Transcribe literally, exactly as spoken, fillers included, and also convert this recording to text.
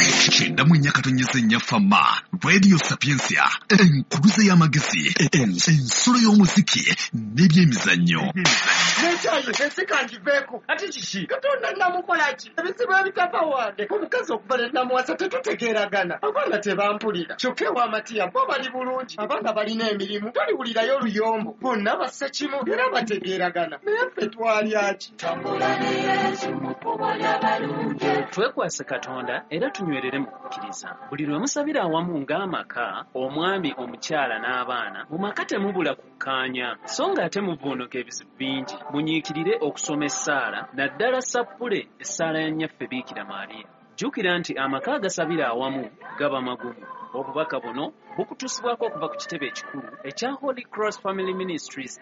Chenda munyakato nyesenya fama Radio Sapiensia enkuluze y'amagezi ensolo y'omuziki n'ebyemizannyo. Nechayi esikanji beko ati chichi katonda namukolaki ebizibu ebitava wande omukazi okubala namuwasa tetutegeeragana abaana tebampulira kyokka w'amatiya bo bali bulungi abaana balina emirimu toliwulirayo oluyombo bonna bassa kimu era bategeeragana naye ffe twalyaki tambula ne Yesu mu kkubo ly'abalungi. Twekwase Katonda era tunywerere mu kukkiriza. Buli lwe musabira awamu ng'amaka, omwami, omukyala n'abaana, mu maka temubula kukkaanya, so ng'ate muvvuunuka ebizibu bingi. Munyiikirire okusoma essaala, naddala sappule essaala ya nnyaffe Biikira Maariya. Jjukira nti amaka agasabira awamu gaba magumu. Obubaka buno bukutuusibwako okuva ku kitebe ekikulu ekya Holy Cross Family Ministries